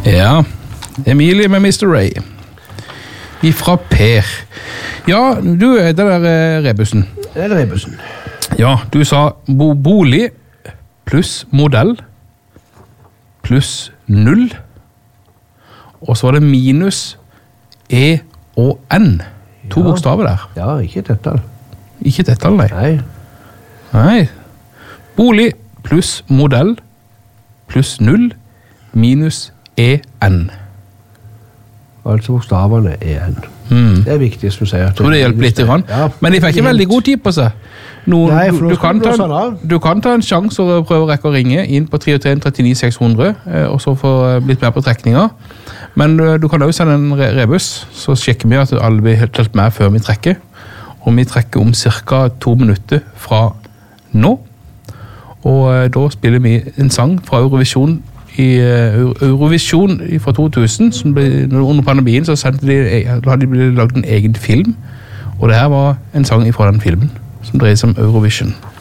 Ja, Emilie med Mr. Ray. Ifra Per. Ja, du er det der rebussen. Det er rebussen. Ja, du sa bolig pluss modell pluss 0. Og så var det minus E og N. To bokstaver der. Ja, ikke tettal. Ikke tettal, nei. Nei. Bolig pluss modell pluss 0 minus EN. Altså bokstavene EN. Det er viktig, som du sier. Jeg tror det hjelper litt. Ja. Men de fikk ikke veldig god tid på seg. Nei, for du kan ta en sjanse og prøve å rekke å ringe inn på 331-39-600, og så få blitt med på trekninger. Men du kan også sende en rebus, så sjekker vi at alle blir helt med før vi trekker. Og vi trekker om ca. 2 minutter fra nå. Og da spiller vi en sang fra Eurovision fra 2000, som ble, under pandemien så hadde de laget en egen film, og det her var en sang fra den filmen som dreier seg om Eurovision.